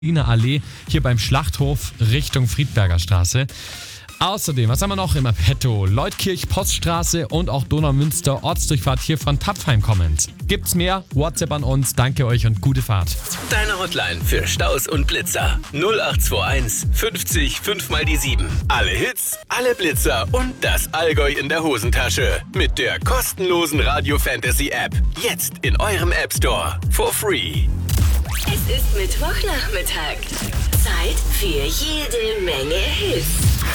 Wiener Allee, hier beim Schlachthof Richtung Friedberger Straße. Außerdem, was haben wir noch im Petto? Leutkirch, Poststraße und auch Donaumünster Ortsdurchfahrt hier von Tapfheim kommend. Gibt's mehr? WhatsApp an uns. Danke euch und gute Fahrt. Deine Hotline für Staus und Blitzer. 0821 50 5 mal die 7. Alle Hits, alle Blitzer und das Allgäu in der Hosentasche. Mit der kostenlosen Radio Fantasy App. Jetzt in eurem App Store. For free. Es ist Mittwochnachmittag. Zeit für jede Menge Hits.